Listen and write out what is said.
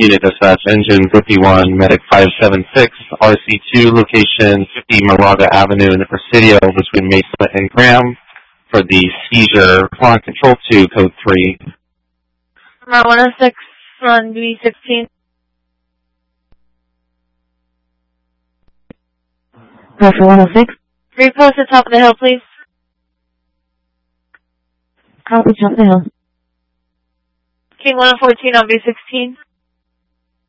Unit dispatch, engine 51, medic 576, RC2, location 50 Moraga Avenue in the Presidio between Mesa and Graham for the seizure. On control 2, code 3. 106 on B16. Pressure 106. Repost at top of the hill, please. Copy, top of the hill. King 114 on B16.